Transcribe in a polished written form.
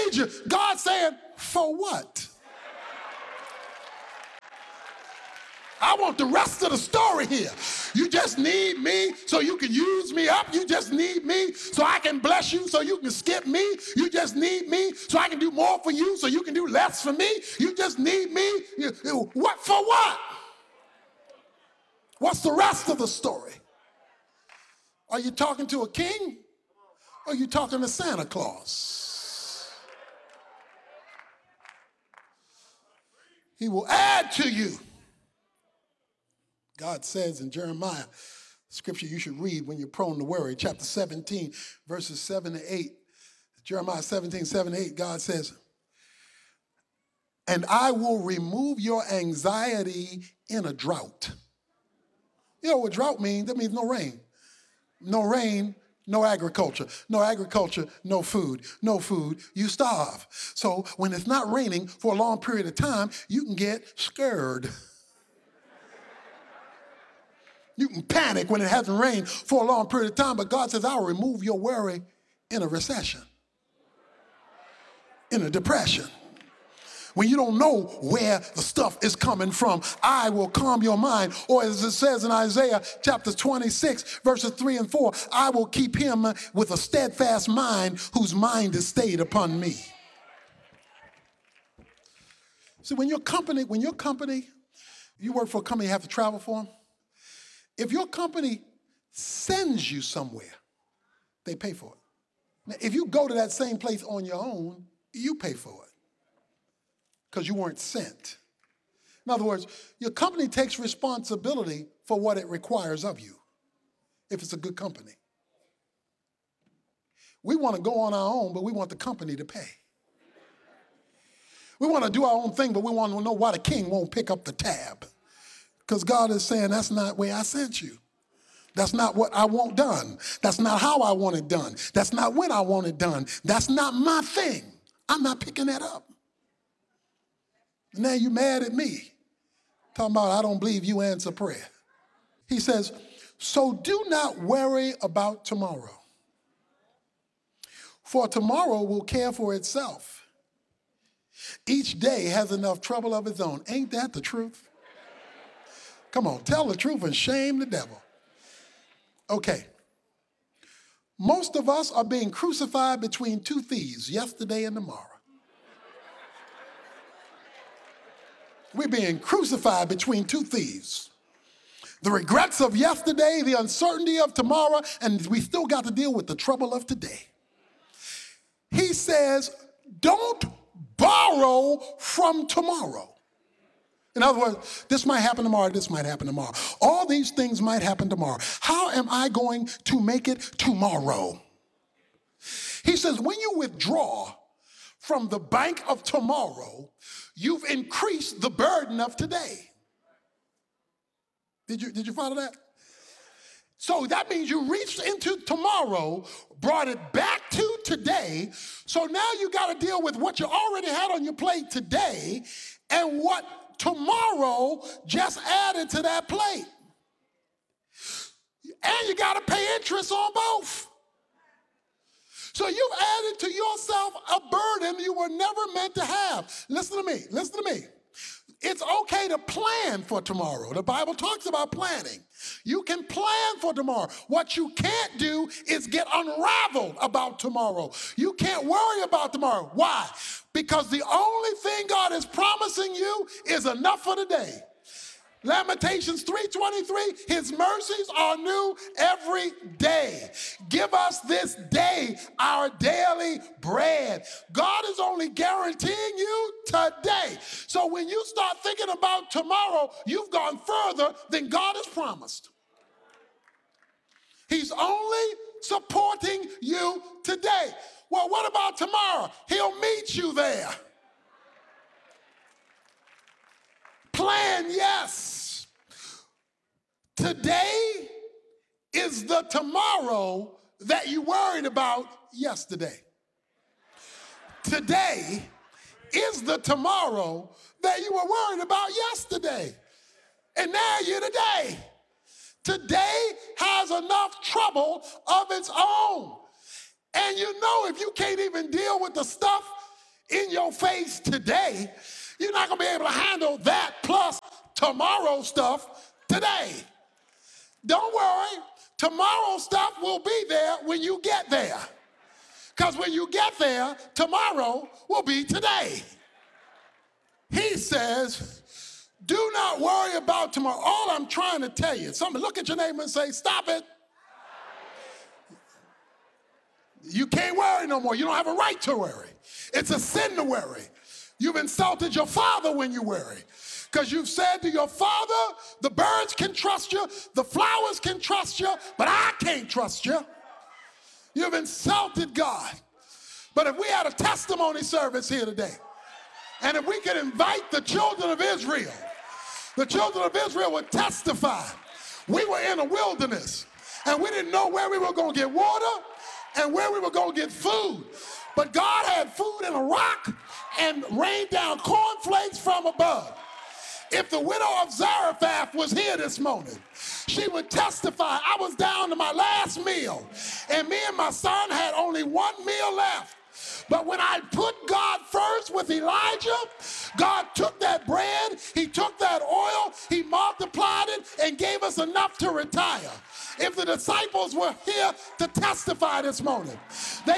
need you. God saying, for what? I want the rest of the story here. You just need me so you can use me up. You just need me so I can bless you so you can skip me. You just need me so I can do more for you so you can do less for me. You just need me. What for what? What's the rest of the story? Are you talking to a king or are you talking to Santa Claus? He will add to you. God says in Jeremiah, scripture you should read when you're prone to worry, chapter 17, verses 7 to 8. Jeremiah 17, 7 to 8, God says, and I will remove your anxiety in a drought. You know what drought means? That means no rain. No rain, no agriculture. No agriculture, no food. No food, you starve. So when it's not raining for a long period of time, you can get scared. You can panic when it hasn't rained for a long period of time, but God says, I'll remove your worry in a recession, in a depression. When you don't know where the stuff is coming from, I will calm your mind. Or as it says in Isaiah chapter 26, verses 3 and 4, I will keep him with a steadfast mind whose mind is stayed upon me. See, when your company, you work for a company you have to travel for them. If your company sends you somewhere, they pay for it. Now, if you go to that same place on your own, you pay for it because you weren't sent. In other words, your company takes responsibility for what it requires of you, if it's a good company. We want to go on our own, but we want the company to pay. We want to do our own thing, but we want to know why the king won't pick up the tab. Because God is saying, that's not where I sent you. That's not what I want done. That's not how I want it done. That's not when I want it done. That's not my thing. I'm not picking that up. And now you mad at me. Talking about I don't believe you answer prayer. He says, so do not worry about tomorrow. For tomorrow will care for itself. Each day has enough trouble of its own. Ain't that the truth? Come on, tell the truth and shame the devil. Okay. Most of us are being crucified between two thieves, yesterday and tomorrow. We're being crucified between two thieves. The regrets of yesterday, the uncertainty of tomorrow, and we still got to deal with the trouble of today. He says, don't borrow from tomorrow. In other words, this might happen tomorrow, this might happen tomorrow. All these things might happen tomorrow. How am I going to make it tomorrow? He says, when you withdraw from the bank of tomorrow, you've increased the burden of today. Did you follow that? So that means you reached into tomorrow, brought it back to today. So now you got to deal with what you already had on your plate today and what tomorrow just added to that plate. And you got to pay interest on both. So you've added to yourself a burden you were never meant to have. Listen to me. It's okay to plan for tomorrow. The Bible talks about planning. You can plan for tomorrow. What you can't do is get unraveled about tomorrow. You can't worry about tomorrow. Why? Because the only thing God is promising you is enough for today. Lamentations 3:23, his mercies are new every day. Give us this day our daily bread. God is only guaranteeing you today. So when you start thinking about tomorrow, you've gone further than God has promised. He's only supporting you today. Well, what about tomorrow? He'll meet you there. Plan, yes. Today is the tomorrow that you worried about yesterday. Today is the tomorrow that you were worried about yesterday. And now you're today. Today has enough trouble of its own. And you know if you can't even deal with the stuff in your face today, you're not going to be able to handle that plus tomorrow stuff today. Don't worry. Tomorrow stuff will be there when you get there. Because when you get there, tomorrow will be today. He says, do not worry about tomorrow. All I'm trying to tell you, somebody look at your neighbor and say, stop it. You can't worry no more. You don't have a right to worry. It's a sin to worry. You've insulted your father when you worry. Because you've said to your father, the birds can trust you, the flowers can trust you, but I can't trust you. You've insulted God. But if we had a testimony service here today, and if we could invite the children of Israel would testify. We were in a wilderness, and we didn't know where we were going to get water and where we were going to get food. But God had food in a rock and rained down cornflakes from above. If the widow of Zarephath was here this morning, she would testify, I was down to my last meal, and me and my son had only one meal left. But when I put God first with Elijah, God took that bread, he took that oil, he multiplied it, and gave us enough to retire. If the disciples were here to testify this morning, they